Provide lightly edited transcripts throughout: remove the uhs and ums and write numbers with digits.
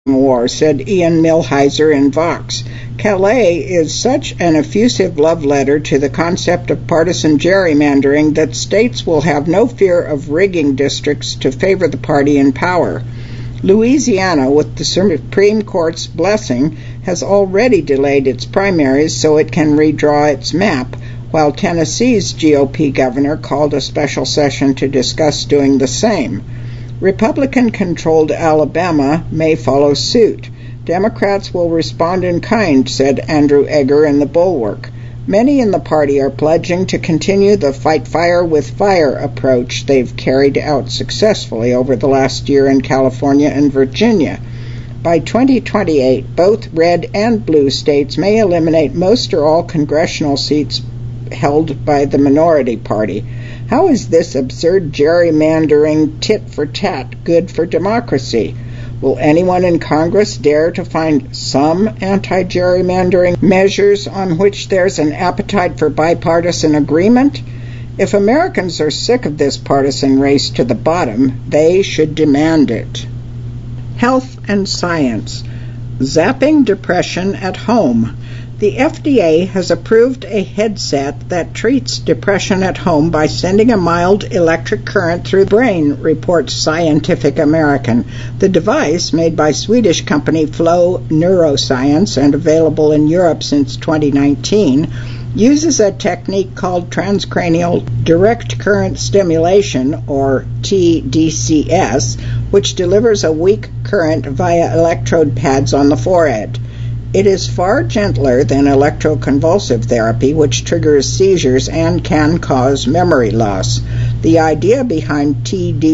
war, said Ian Millhiser in Vox. Calais is such an effusive love letter to the concept of partisan gerrymandering that states will have no fear of rigging districts to favor the party in power. Louisiana, with the Supreme Court's blessing, has already delayed its primaries so it can redraw its map, while Tennessee's GOP governor called a special session to discuss doing the same. Republican-controlled Alabama may follow suit. Democrats will respond in kind, said Andrew Egger in The Bulwark. Many in the party are pledging to continue the fight fire with fire approach they've carried out successfully over the last year in California and Virginia. By 2028, both red and blue states may eliminate most or all congressional seats held by the minority party. How is this absurd gerrymandering tit-for-tat good for democracy? Will anyone in Congress dare to find some anti-gerrymandering measures on which there's an appetite for bipartisan agreement? If Americans are sick of this partisan race to the bottom, they should demand it. Health and science. Zapping depression at home. The FDA has approved a headset that treats depression at home by sending a mild electric current through the brain, reports Scientific American. The device, made by Swedish company Flow Neuroscience and available in Europe since 2019, uses a technique called transcranial direct current stimulation, or TDCS, which delivers a weak current via electrode pads on the forehead. It is far gentler than electroconvulsive therapy, which triggers seizures and can cause memory loss. The idea behind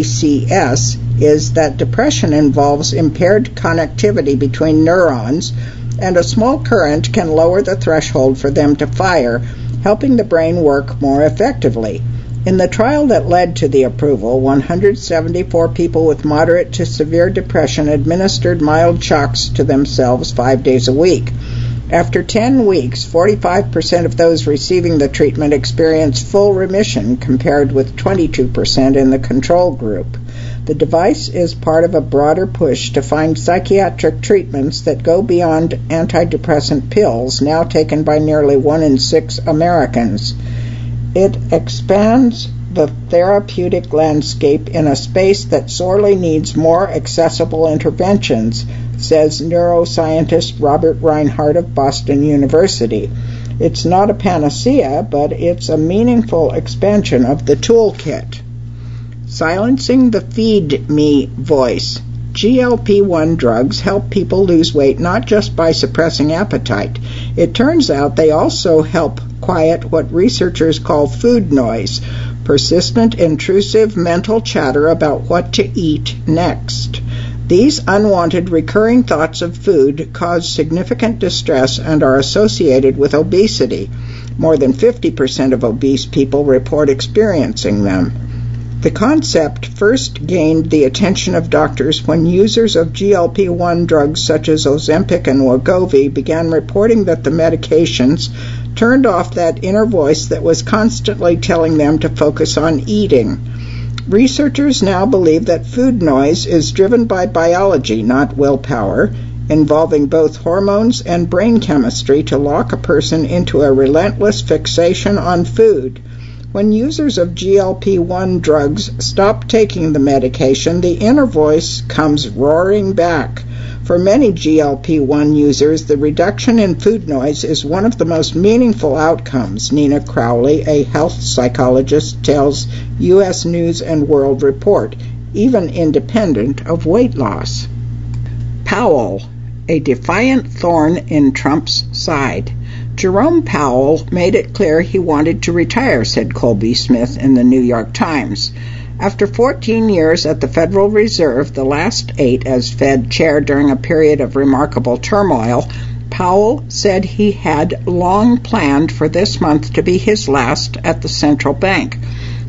TDCS is that depression involves impaired connectivity between neurons, and a small current can lower the threshold for them to fire, helping the brain work more effectively. In the trial that led to the approval, 174 people with moderate to severe depression administered mild shocks to themselves 5 days a week. After 10 weeks, 45% of those receiving the treatment experienced full remission, compared with 22% in the control group. The device is part of a broader push to find psychiatric treatments that go beyond antidepressant pills, now taken by nearly 1 in 6 Americans. It expands the therapeutic landscape in a space that sorely needs more accessible interventions, says neuroscientist Robert Reinhardt of Boston University. It's not a panacea, but it's a meaningful expansion of the toolkit. Silencing the feed me voice. GLP-1 drugs help people lose weight not just by suppressing appetite. It turns out they also help quiet what researchers call food noise, persistent, intrusive mental chatter about what to eat next. These unwanted recurring thoughts of food cause significant distress and are associated with obesity. More than 50% of obese people report experiencing them. The concept first gained the attention of doctors when users of GLP-1 drugs such as Ozempic and Wegovy began reporting that the medications turned off that inner voice that was constantly telling them to focus on eating. Researchers now believe that food noise is driven by biology, not willpower, involving both hormones and brain chemistry to lock a person into a relentless fixation on food. When users of GLP-1 drugs stop taking the medication, the inner voice comes roaring back. For many GLP-1 users, the reduction in food noise is one of the most meaningful outcomes, Nina Crowley, a health psychologist, tells U.S. News and World Report, even independent of weight loss. Powell, a defiant thorn in Trump's side. Jerome Powell made it clear he wanted to retire, said Colby Smith in the New York Times. After 14 years at the Federal Reserve, the last 8 as Fed chair during a period of remarkable turmoil, Powell said he had long planned for this month to be his last at the central bank.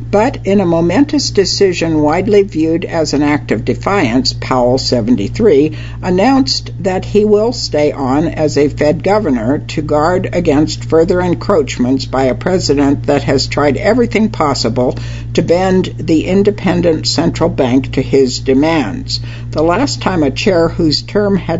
But in a momentous decision widely viewed as an act of defiance, Powell, 73, announced that he will stay on as a Fed governor to guard against further encroachments by a president that has tried everything possible to bend the independent central bank to his demands. The last time a chair whose term had